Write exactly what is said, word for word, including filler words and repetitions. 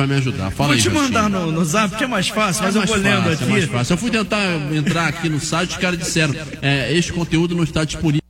me ajudar. Fala vou aí, te Jotinho. mandar no, no zap, que é mais fácil, mas é eu vou lendo fácil, aqui. É mais fácil. Eu fui tentar entrar aqui no site, os caras disseram, é, este conteúdo não está disponível.